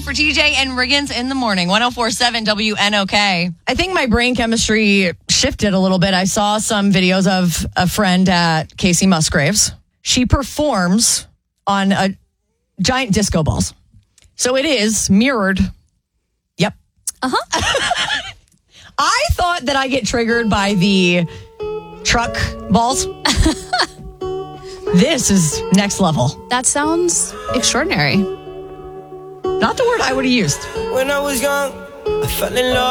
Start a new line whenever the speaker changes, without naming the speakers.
for TJ and Riggins in the morning. 104.7 WNOK.
I think my brain chemistry shifted a little bit. I saw some videos of a friend at Casey Musgraves. She performs on a giant disco balls. So it is mirrored. Yep.
Uh-huh.
I thought that I get triggered by the truck balls. This is next level.
That sounds extraordinary.
Not the word I would have used.
When I was young, I fell in love.